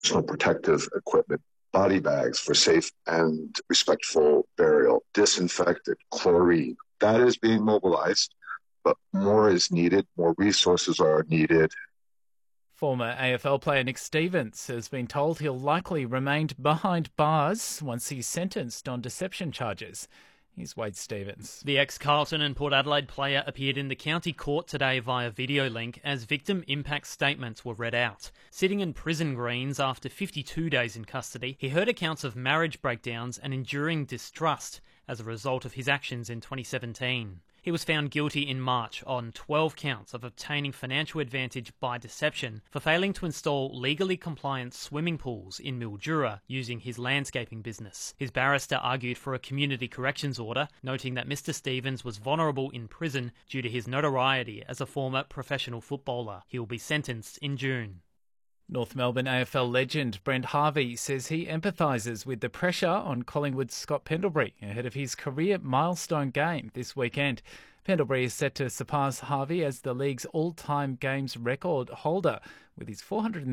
personal protective equipment, body bags for safe and respectful burial, disinfectant, chlorine. That is being mobilized, but more is needed. More resources are needed. Former AFL player Nick Stevens has been told he'll likely remain behind bars once he's sentenced on deception charges. Here's Wade Stevens. The ex-Carlton and Port Adelaide player appeared in the county court today via video link as victim impact statements were read out. Sitting in prison greens after 52 days in custody, he heard accounts of marriage breakdowns and enduring distrust as a result of his actions in 2017. He was found guilty in March on 12 counts of obtaining financial advantage by deception for failing to install legally compliant swimming pools in Mildura using his landscaping business. His barrister argued for a community corrections order, noting that Mr. Stevens was vulnerable in prison due to his notoriety as a former professional footballer. He will be sentenced in June. North Melbourne AFL legend Brent Harvey says he empathises with the pressure on Collingwood's Scott Pendlebury ahead of his career milestone game this weekend. Pendlebury is set to surpass Harvey as the league's all-time games record holder with his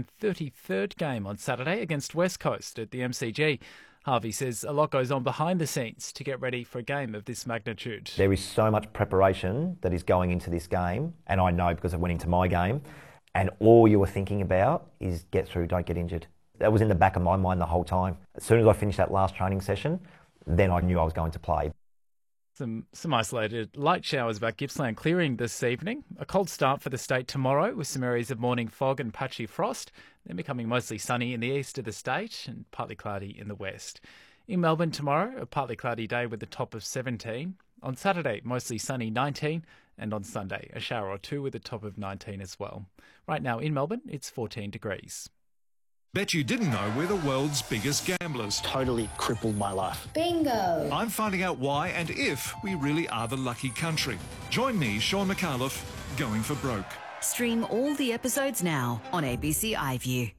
433rd game on Saturday against West Coast at the MCG. Harvey says a lot goes on behind the scenes to get ready for a game of this magnitude. There is so much preparation that is going into this game, and I know because I went into my game, and all you were thinking about is get through, don't get injured. That was in the back of my mind the whole time. As soon as I finished that last training session, then I knew I was going to play. Some isolated light showers about Gippsland clearing this evening. A cold start for the state tomorrow with some areas of morning fog and patchy frost, then becoming mostly sunny in the east of the state and partly cloudy in the west. In Melbourne tomorrow, a partly cloudy day with a top of 17. On Saturday, mostly sunny 19, and on Sunday, a shower or two with a top of 19 as well. Right now in Melbourne, it's 14 degrees. Bet you didn't know we're the world's biggest gamblers. Totally crippled my life. Bingo! I'm finding out why and if we really are the lucky country. Join me, Sean McAuliffe, going for broke. Stream all the episodes now on ABC iView.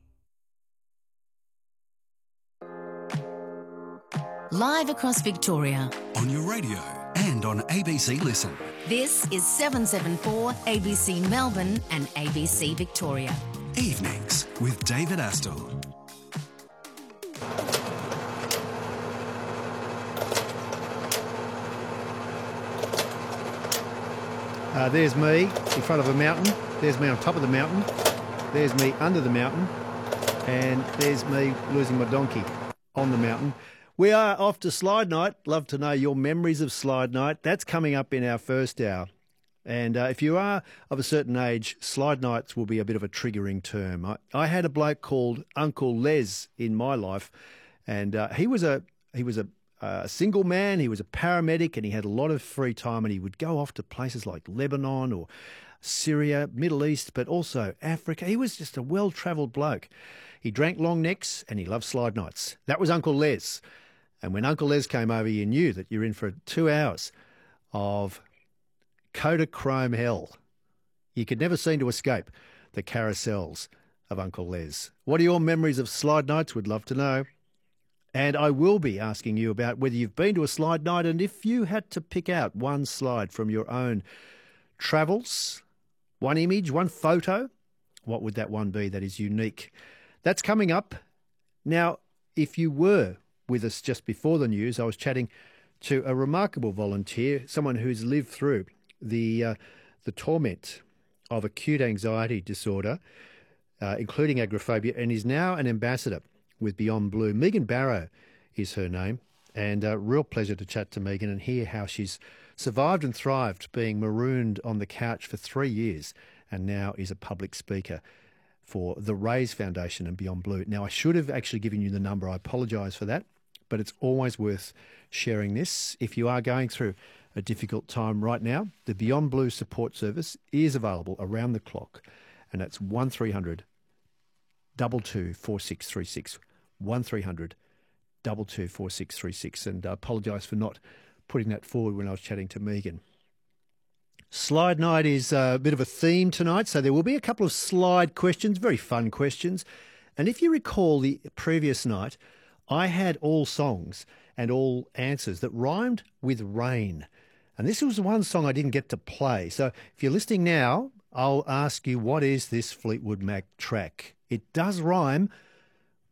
Live across Victoria. On your radio and on ABC Listen. This is 774 ABC Melbourne and ABC Victoria. Evenings with David Astle. There's me in front of a mountain. There's me on top of the mountain. There's me under the mountain. And there's me losing my donkey on the mountain. We are off to Slide Night. Love to know your memories of Slide Night. That's coming up in our first hour. And if you are of a certain age, Slide Nights will be a bit of a triggering term. I had a bloke called Uncle Les in my life, and he was a single man. He was a paramedic, and he had a lot of free time, and he would go off to places like Lebanon or Syria, Middle East, but also Africa. He was just a well-travelled bloke. He drank long necks, and he loved Slide Nights. That was Uncle Les. And when Uncle Les came over, you knew that you're in for 2 hours of Kodachrome hell. You could never seem to escape the carousels of Uncle Les. What are your memories of Slide Nights? We'd love to know. And I will be asking you about whether you've been to a slide night and if you had to pick out one slide from your own travels, one image, one photo, what would that one be that is unique? That's coming up. Now, if you were with us just before the news, I was chatting to a remarkable volunteer, someone who's lived through the torment of acute anxiety disorder, including agoraphobia, and is now an ambassador with Beyond Blue. Megan Barrow is her name, and a real pleasure to chat to Megan and hear how she's survived and thrived being marooned on the couch for 3 years and now is a public speaker for the Raise Foundation and Beyond Blue. Now, I should have actually given you the number. I apologise for that, but it's always worth sharing this. If you are going through a difficult time right now, the Beyond Blue support service is available around the clock, and that's 1300 22 4636, 1300 22 4636. And I apologise for not putting that forward when I was chatting to Megan. Slide Night is a bit of a theme tonight, so there will be a couple of slide questions, very fun questions. And if you recall the previous night, I had all songs and all answers that rhymed with rain. And this was one song I didn't get to play. So if you're listening now, I'll ask you, what is this Fleetwood Mac track? It does rhyme